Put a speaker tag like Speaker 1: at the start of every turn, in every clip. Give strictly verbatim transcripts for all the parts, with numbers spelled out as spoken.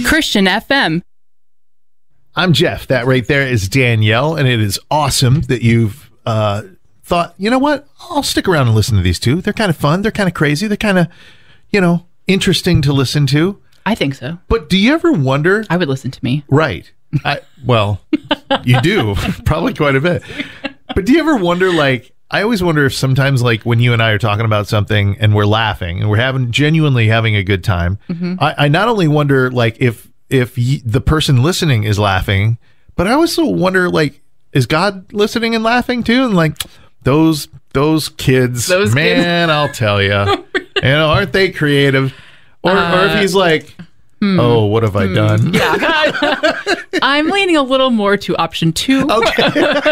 Speaker 1: Christian F M.
Speaker 2: I'm Jeff. That right there is Danielle, and it is awesome that you've uh, thought, you know what? I'll stick around and listen to these two. They're kind of fun. They're kind of crazy. They're kind of, you know, interesting to listen to.
Speaker 1: I think so.
Speaker 2: But do you ever wonder?
Speaker 1: I would listen to me.
Speaker 2: Right. I, well, you do. Probably quite a bit. But do you ever wonder, like, I always wonder if sometimes, like, when you and I are talking about something and we're laughing and we're having genuinely having a good time, mm-hmm. I, I not only wonder, like, if if y- the person listening is laughing, but I also wonder, like, is God listening and laughing too? And like, those those kids,
Speaker 1: those
Speaker 2: man,
Speaker 1: kids.
Speaker 2: I'll tell you, you know, aren't they creative? Or, uh, or if he's like, hmm, oh, what have I hmm, done?
Speaker 1: Yeah. I'm leaning a little more to option two.
Speaker 2: Okay.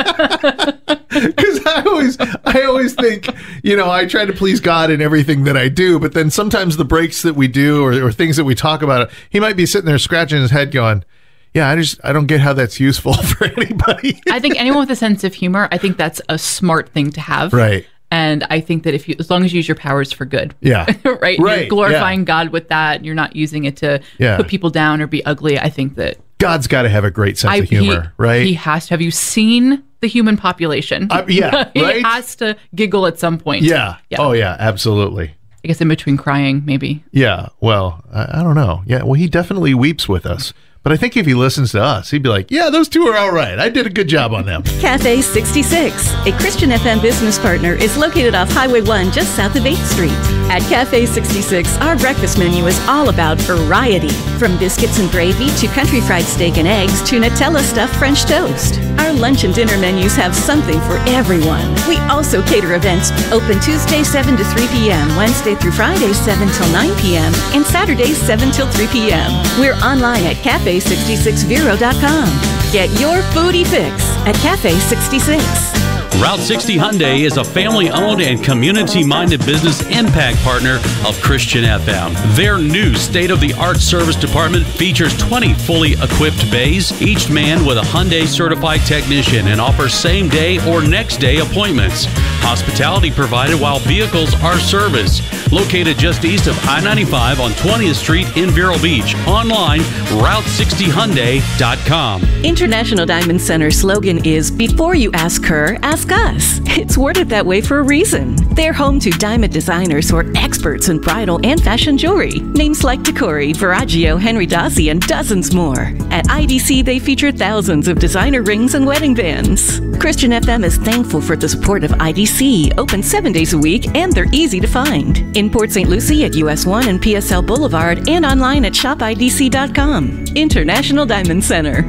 Speaker 2: Because I always, I always think, you know, I try to please God in everything that I do, but then sometimes the breaks that we do or, or things that we talk about, he might be sitting there scratching his head going, yeah, I just, I don't get how that's useful for anybody.
Speaker 1: I think anyone with a sense of humor, I think that's a smart thing to have.
Speaker 2: Right.
Speaker 1: And I think that if you, as long as you use your powers for good,
Speaker 2: yeah,
Speaker 1: right,
Speaker 2: right,
Speaker 1: you're glorifying
Speaker 2: yeah.
Speaker 1: God with that. You're not using it to
Speaker 2: yeah.
Speaker 1: put people down or be ugly. I think that
Speaker 2: God's got to have a great sense
Speaker 1: I,
Speaker 2: of humor,
Speaker 1: he,
Speaker 2: right?
Speaker 1: He has to. Have you seen the human population?
Speaker 2: Uh, yeah,
Speaker 1: he
Speaker 2: right.
Speaker 1: has to giggle at some point.
Speaker 2: Yeah.
Speaker 1: yeah.
Speaker 2: Oh, yeah. Absolutely.
Speaker 1: I guess in between crying, maybe.
Speaker 2: Yeah. Well, I, I don't know. Yeah. Well, he definitely weeps with us. But I think if he listens to us, he'd be like, yeah, those two are all right. I did a good job on them.
Speaker 3: Cafe sixty-six, a Christian F M business partner, is located off Highway one just south of eighth Street. At Cafe sixty-six, our breakfast menu is all about variety. From biscuits and gravy to country fried steak and eggs to Nutella stuffed French toast. Our lunch and dinner menus have something for everyone. We also cater events, open Tuesday seven to three p.m., Wednesday through Friday seven till nine p.m., and Saturdays seven till three p.m. We're online at cafe sixty-six vero dot com. Get your foodie fix at Cafe sixty-six.
Speaker 4: Route sixty Hyundai is a family-owned and community-minded business impact partner of Christian F M. Their new state-of-the-art service department features twenty fully equipped bays, each manned with a Hyundai-certified technician, and offers same-day or next-day appointments. Hospitality provided while vehicles are serviced. Located just east of I ninety-five on twentieth Street in Vero Beach. Online, route sixty hyundai dot com.
Speaker 3: International Diamond Center's slogan is, before you ask her, ask us. It's worded that way for a reason. They're home to diamond designers who are experts in bridal and fashion jewelry. Names like Decore, Verragio, Henry Dossi, and dozens more. At I D C, they feature thousands of designer rings and wedding bands. Christian F M is thankful for the support of I D C, open seven days a week, and they're easy to find. In Port Saint Lucie at U S one and P S L Boulevard, and online at shop I D C dot com. International Diamond Center.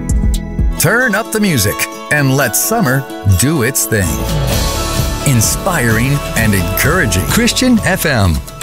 Speaker 5: Turn up the music and let summer do its thing. Inspiring and encouraging. Christian F M.